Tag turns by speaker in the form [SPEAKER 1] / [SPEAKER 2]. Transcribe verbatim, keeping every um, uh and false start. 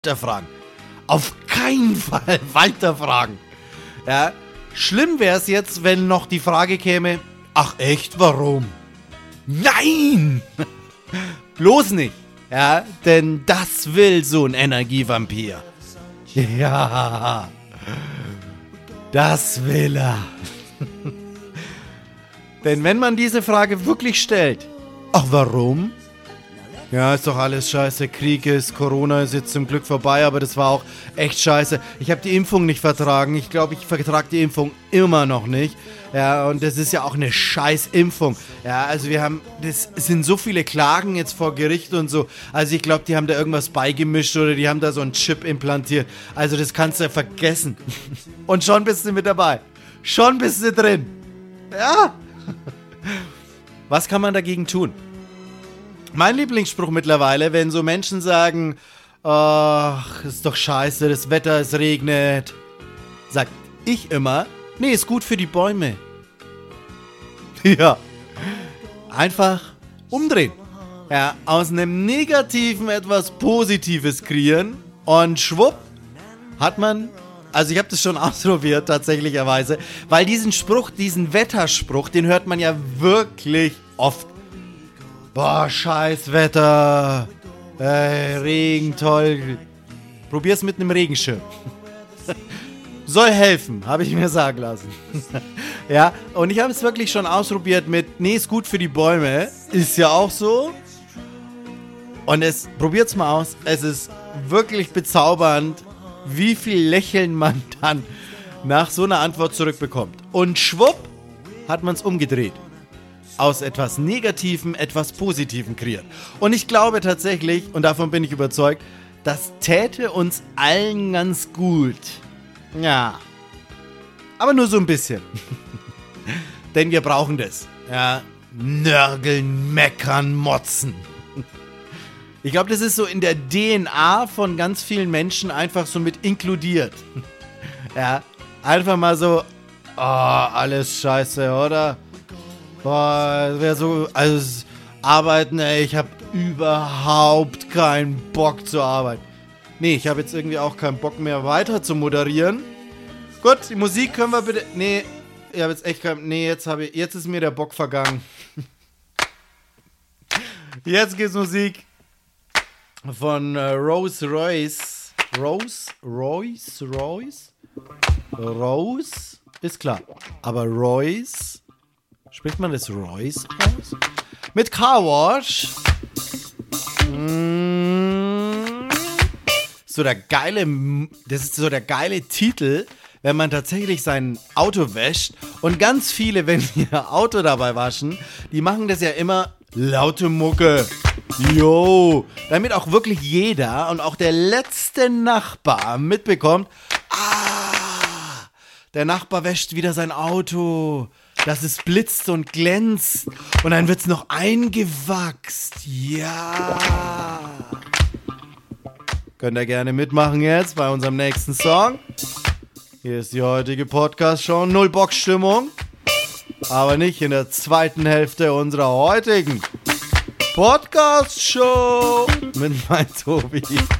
[SPEAKER 1] weiterfragen. Auf keinen Fall weiterfragen. Ja, schlimm wäre es jetzt, wenn noch die Frage käme, ach echt, warum? Nein! Bloß nicht. Ja, denn das will so ein Energievampir. Ja, das will er. Denn wenn man diese Frage wirklich stellt, ach warum? Ja, ist doch alles scheiße, Krieg ist, Corona ist jetzt zum Glück vorbei, aber das war auch echt scheiße. Ich habe die Impfung nicht vertragen, ich glaube, ich vertrage die Impfung immer noch nicht. Ja, und das ist ja auch eine scheiß Impfung. Ja, also wir haben, das sind so viele Klagen jetzt vor Gericht und so. Also ich glaube, die haben da irgendwas beigemischt oder die haben da so einen Chip implantiert. Also das kannst du ja vergessen. Und schon bist du mit dabei. Schon bist du drin. Ja. Was kann man dagegen tun? Mein Lieblingsspruch mittlerweile, wenn so Menschen sagen, ach, ist doch scheiße, das Wetter, es regnet, sag ich immer, nee, ist gut für die Bäume. Ja, einfach umdrehen. Ja, aus einem Negativen etwas Positives kreieren und schwupp hat man, also ich habe das schon ausprobiert tatsächlicherweise, weil diesen Spruch, diesen Wetterspruch, den hört man ja wirklich oft. Boah, scheiß Wetter. Ey, Regen, toll. Probier's mit einem Regenschirm. Soll helfen, habe ich mir sagen lassen. Ja, und ich habe es wirklich schon ausprobiert mit, nee, ist gut für die Bäume. Ist ja auch so. Und es, probiert's mal aus. Es ist wirklich bezaubernd, wie viel Lächeln man dann nach so einer Antwort zurückbekommt. Und schwupp, hat man es umgedreht. Aus etwas Negativem etwas Positivem kreiert. Und ich glaube tatsächlich, und davon bin ich überzeugt, das täte uns allen ganz gut. Ja. Aber nur so ein bisschen. Denn wir brauchen das. Ja. Nörgeln, meckern, motzen. Ich glaube, das ist so in der D N A von ganz vielen Menschen einfach so mit inkludiert. Ja. Einfach mal so, oh, alles scheiße, oder? Boah, das wäre so, also arbeiten, ey, ich habe überhaupt keinen Bock zu arbeiten. Nee, ich habe jetzt irgendwie auch keinen Bock mehr weiter zu moderieren. Gut, die Musik können wir bitte, nee, ich habe jetzt echt keinen, nee, jetzt habe ich, jetzt ist mir der Bock vergangen. Jetzt geht's Musik von äh, Rose Royce. Rose? Royce? Royce? Rose? Ist klar. Aber Royce? Spricht man das Royce aus? Mit Car Wash. Mm. So der geile, das ist so der geile Titel, wenn man tatsächlich sein Auto wäscht. Und ganz viele, wenn die ihr Auto dabei waschen, die machen das ja immer laute Mucke. Jo. Damit auch wirklich jeder und auch der letzte Nachbar mitbekommt, ah, der Nachbar wäscht wieder sein Auto. Dass es blitzt und glänzt. Und dann wird's noch eingewachst. Ja. Könnt ihr gerne mitmachen jetzt bei unserem nächsten Song. Hier ist die heutige Podcast-Show. Null Bock-Stimmung. Aber nicht in der zweiten Hälfte unserer heutigen Podcast-Show mit meinem Tobi.